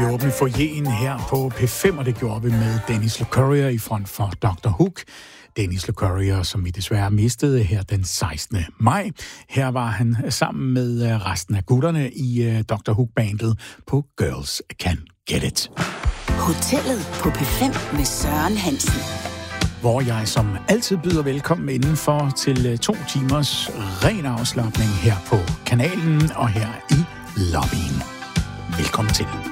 Vi åbnede foyeren her på P5, og det gjorde vi med Dennis LeCourier i front for Dr. Hook. Dennis LeCourier, som vi desværre mistede her den 16. maj. Her var han sammen med resten af gutterne i Dr. Hook-bandet på Girls Can Get It. Hotellet på P5 med Søren Hansen. Hvor jeg som altid byder velkommen indenfor til 2 timers ren afslapning her på kanalen og her i lobbyen. Velkommen til.